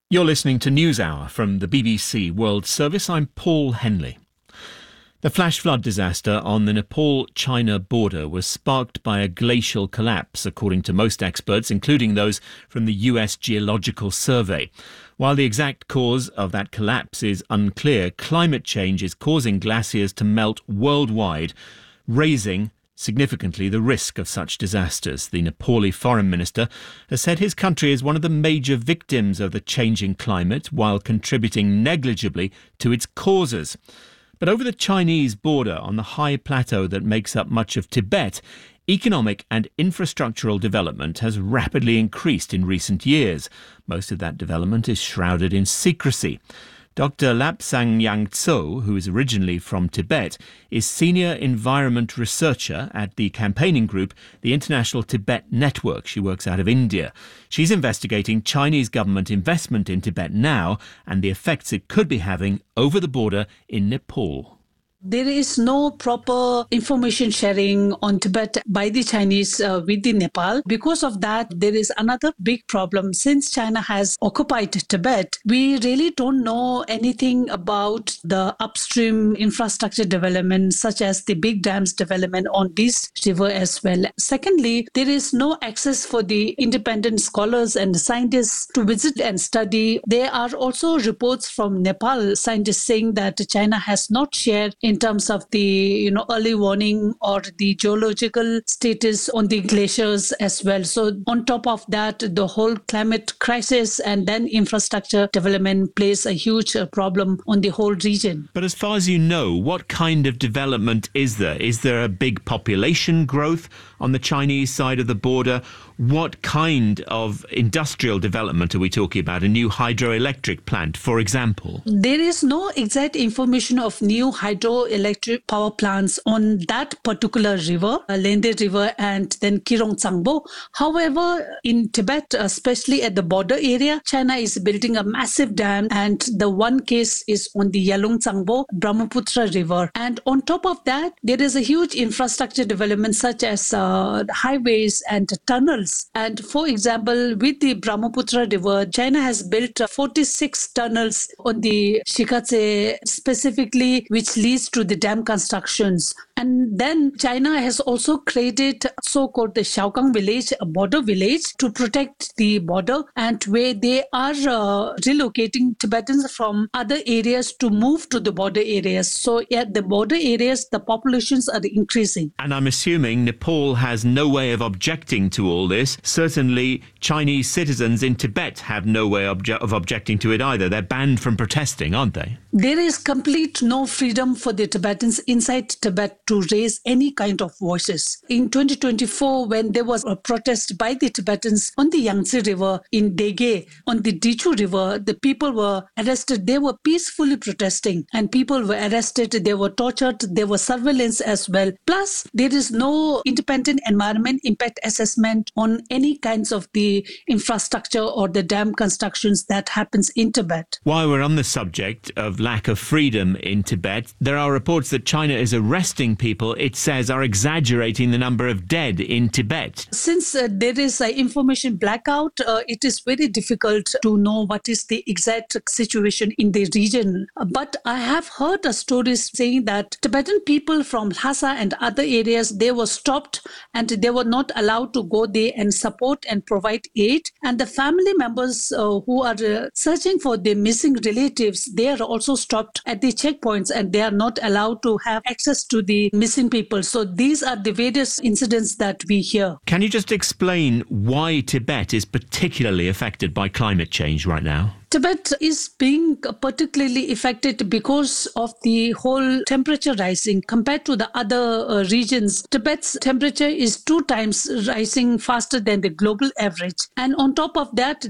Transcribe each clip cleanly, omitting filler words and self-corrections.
You're listening to NewsHour from the BBC World Service. I'm Paul Henley. The flash flood disaster on the Nepal-China border was sparked by a glacial collapse, according to most experts, including those from the US Geological Survey. While the exact cause of that collapse is unclear, climate change is causing glaciers to melt worldwide, raising significantly the risk of such disasters. The Nepali foreign minister has said his country is one of the major victims of the changing climate while contributing negligibly to its causes. But over the Chinese border on the high plateau that makes up much of Tibet, economic and infrastructural development has rapidly increased in recent years. Most of that development is shrouded in secrecy. Dr. Lapsang Yangtso, who is originally from Tibet, is Senior Environment Researcher at the campaigning group, the International Tibet Network. She works out of India. She's investigating Chinese government investment in Tibet now and the effects it could be having over the border in Nepal. There is no proper information sharing on Tibet by the Chinese with the Nepal. Because of that, there is another big problem. Since China has occupied Tibet, we really don't know anything about the upstream infrastructure development, such as the big dams development on this river as well. Secondly, there is no access for the independent scholars and scientists to visit and study. There are also reports from Nepal scientists saying that China has not shared in terms of the early warning or the geological status on the glaciers as well. So on top of that, the whole climate crisis and then infrastructure development plays a huge problem on the whole region. But as far as you know, what kind of development is there? Is there a big population growth on the Chinese side of the border? What kind of industrial development are we talking about? A new hydroelectric plant, for example? There is no exact information of new hydroelectric power plants on that particular river, Lende River and then Kirong Tsangbo. However, in Tibet, especially at the border area, China is building a massive dam, and the one case is on the Yalung Tsangbo Brahmaputra River. And on top of that, there is a huge infrastructure development such as highways and tunnels. And for example, with the Brahmaputra River, China has built 46 tunnels on the Shikhatse specifically, which leads to the dam constructions. And then China has also created so-called the Shaokang village, a border village, to protect the border, and where they are relocating Tibetans from other areas to move to the border areas. So at the border areas, the populations are increasing. And I'm assuming Nepal has no way of objecting to all this. Certainly, Chinese citizens in Tibet have no way of objecting to it either. They're banned from protesting, aren't they? There is complete no freedom for the Tibetans inside Tibet to raise any kind of voices. In 2024, when there was a protest by the Tibetans on the Yangtze River in Dege, on the Dichu River, the people were arrested. They were peacefully protesting, and people were arrested. They were tortured. There was surveillance as well. Plus, there is no independent environment impact assessment on any kinds of the infrastructure or the dam constructions that happens in Tibet. While we're on the subject of lack of freedom in Tibet, there are reports that China is arresting people it says are exaggerating the number of dead in Tibet. Since there is an information blackout, it is very difficult to know what is the exact situation in the region. But I have heard stories saying that Tibetan people from Lhasa and other areas, they were stopped and they were not allowed to go there and support and provide aid. And the family members who are searching for their missing relatives, they are also stopped at the checkpoints and they are not allowed to have access to the missing people. So these are the various incidents that we hear. Can you just explain why Tibet is particularly affected by climate change right now? Tibet is being particularly affected because of the whole temperature rising compared to the other regions. Tibet's temperature is 2 times rising faster than the global average. And on top of that,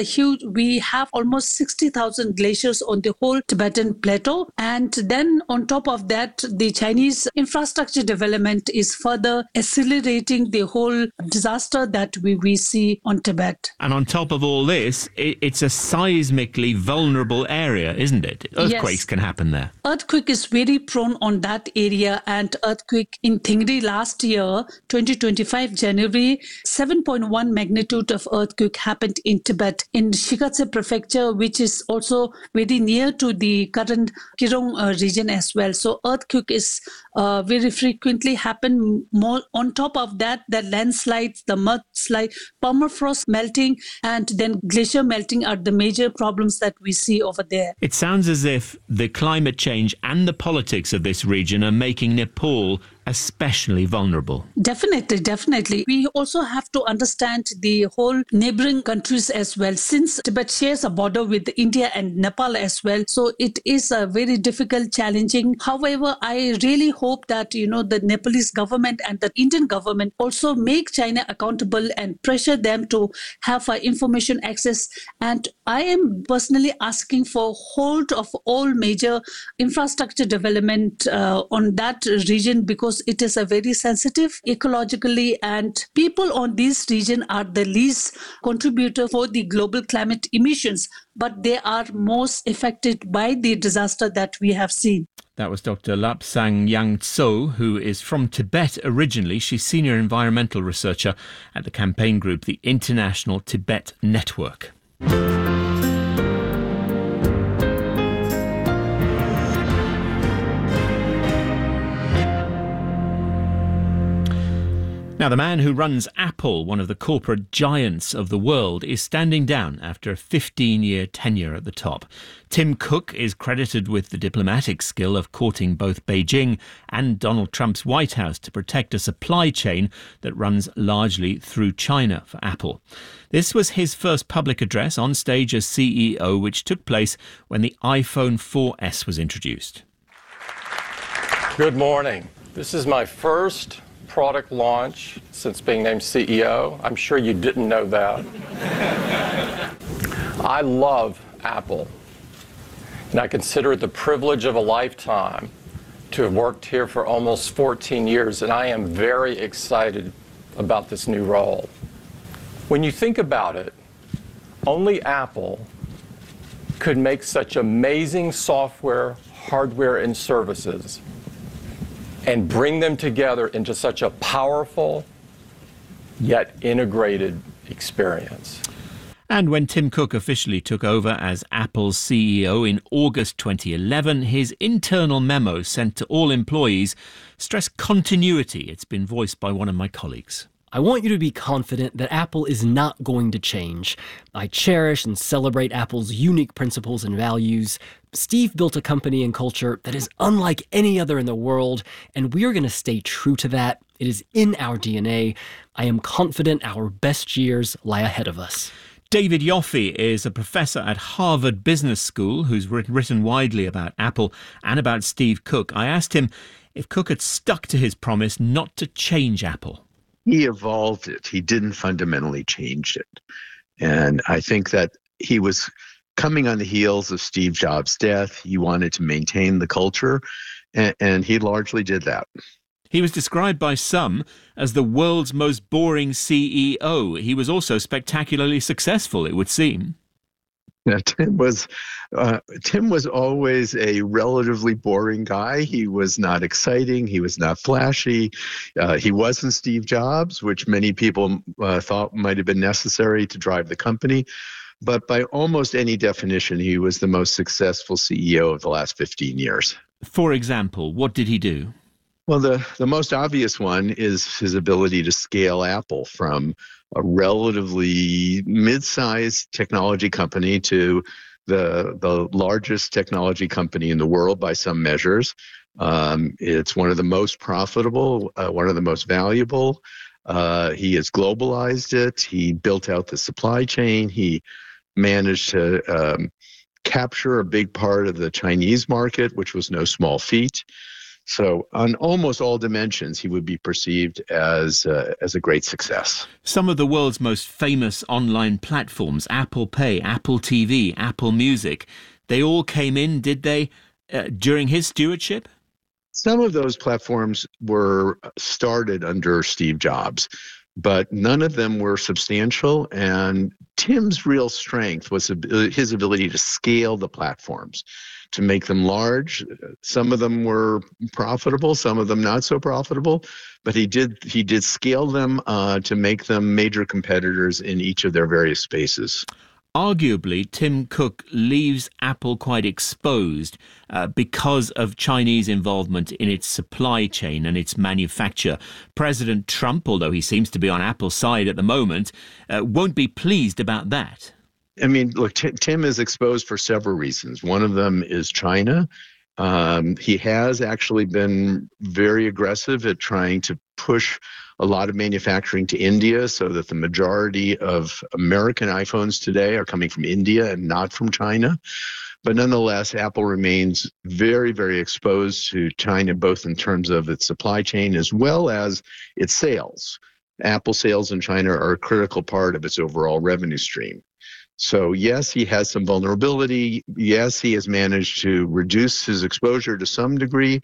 we have almost 60,000 glaciers on the whole Tibetan plateau. And then on top of that, the Chinese infrastructure development is further accelerating the whole disaster that we see on Tibet. And on top of all this, it's a size seismically vulnerable area, isn't it? Earthquakes can happen there. Earthquake is very prone on that area, and earthquake in Tingri last year, 2025 January, 7.1 magnitude of earthquake happened in Tibet, in Shikhatse prefecture, which is also very near to the current Kirong region as well. So earthquake is very frequently happen. More on top of that, the landslides, the mudslide, permafrost melting, and then glacier melting are the major problems that we see over there. It sounds as if the climate change and the politics of this region are making Nepal especially vulnerable. Definitely. We also have to understand the whole neighboring countries as well, since Tibet shares a border with India and Nepal as well. So it is a very difficult, challenging. However, I really hope that, the Nepalese government and the Indian government also make China accountable and pressure them to have information access. And I am personally asking for hold of all major infrastructure development on that region, because it is a very sensitive ecologically, and people on this region are the least contributor for the global climate emissions, but they are most affected by the disaster that we have seen. That was Dr. Lapsang Yangtso, who is from Tibet originally. She's senior environmental researcher at the campaign group, the International Tibet Network. Now, the man who runs Apple, one of the corporate giants of the world, is standing down after a 15-year tenure at the top. Tim Cook is credited with the diplomatic skill of courting both Beijing and Donald Trump's White House to protect a supply chain that runs largely through China for Apple. This was his first public address on stage as CEO, which took place when the iPhone 4S was introduced. Good morning. This is my first product launch since being named CEO. I'm sure you didn't know that. I love Apple, and I consider it the privilege of a lifetime to have worked here for almost 14 years, and I am very excited about this new role. When you think about it, only Apple could make such amazing software, hardware, and services and bring them together into such a powerful yet integrated experience. And when Tim Cook officially took over as Apple's CEO in August 2011, his internal memo sent to all employees stressed continuity. It's been voiced by one of my colleagues. I want you to be confident that Apple is not going to change. I cherish and celebrate Apple's unique principles and values. Steve built a company and culture that is unlike any other in the world, and we are going to stay true to that. It is in our DNA. I am confident our best years lie ahead of us. David Yoffie is a professor at Harvard Business School who's written widely about Apple and about Steve Cook. I asked him if Cook had stuck to his promise not to change Apple. He evolved it. He didn't fundamentally change it. And I think that he was coming on the heels of Steve Jobs' death. He wanted to maintain the culture, and he largely did that. He was described by some as the world's most boring CEO. He was also spectacularly successful, it would seem. Yeah, Tim was always a relatively boring guy. He was not exciting. He was not flashy. He wasn't Steve Jobs, which many people thought might have been necessary to drive the company. But by almost any definition, he was the most successful CEO of the last 15 years. For example, what did he do? Well, the most obvious one is his ability to scale Apple from a relatively mid-sized technology company to the largest technology company in the world by some measures. It's one of the most profitable, one of the most valuable. He has globalized it. He built out the supply chain. He managed to capture a big part of the Chinese market, which was no small feat. So on almost all dimensions, he would be perceived as a great success. Some of the world's most famous online platforms, Apple Pay, Apple TV, Apple Music, they all came in, did they, during his stewardship? Some of those platforms were started under Steve Jobs. but none of them were substantial. And Tim's real strength was his ability to scale the platforms, to make them large. Some of them were profitable, some of them not so profitable, but he did scale them to make them major competitors in each of their various spaces. Arguably, Tim Cook leaves Apple quite exposed because of Chinese involvement in its supply chain and its manufacture. President Trump, although he seems to be on Apple's side at the moment, won't be pleased about that. I mean, look, Tim is exposed for several reasons. One of them is China. He has actually been very aggressive at trying to push a lot of manufacturing to India so that the majority of American iPhones today are coming from India and not from China. But nonetheless, Apple remains very, very exposed to China, both in terms of its supply chain as well as its sales. Apple sales in China are a critical part of its overall revenue stream. So yes, he has some vulnerability. Yes, he has managed to reduce his exposure to some degree.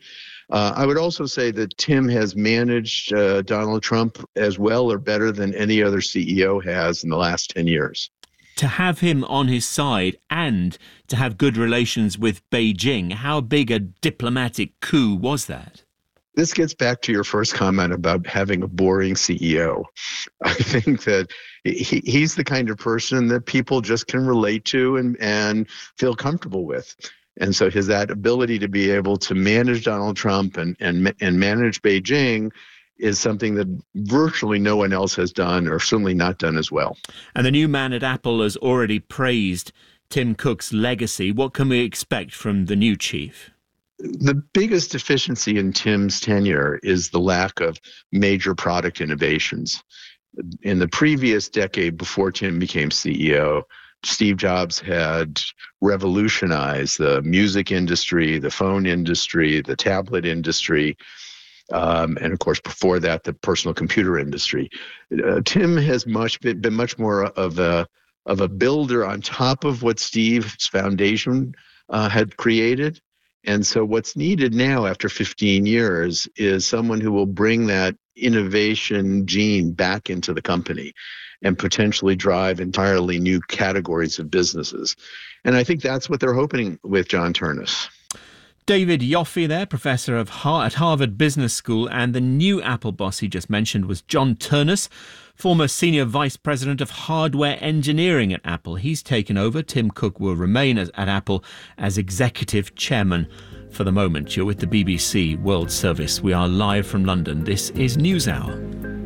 I would also say that Tim has managed Donald Trump as well or better than any other CEO has in the last 10 years. To have him on his side and to have good relations with Beijing, how big a diplomatic coup was that? This gets back to your first comment about having a boring CEO. I think that he's the kind of person that people just can relate to and feel comfortable with. And so that ability to be able to manage Donald Trump and manage Beijing is something that virtually no one else has done, or certainly not done as well. And the new man at Apple has already praised Tim Cook's legacy. What can we expect from the new chief? The biggest deficiency in Tim's tenure is the lack of major product innovations. In the previous decade before Tim became CEO, Steve Jobs had revolutionized the music industry, the phone industry, the tablet industry, and of course, before that, the personal computer industry. Tim has been much more of a builder on top of what Steve's foundation had created. And so what's needed now after 15 years is someone who will bring that innovation gene back into the company and potentially drive entirely new categories of businesses. And I think that's what they're hoping with John Ternus. David Yoffie there, professor at Harvard Business School, and the new Apple boss he just mentioned was John Ternus, former senior vice president of hardware engineering at Apple. He's taken over. Tim Cook will remain at Apple as executive chairman for the moment. You're with the BBC World Service. We are live from London. This is NewsHour.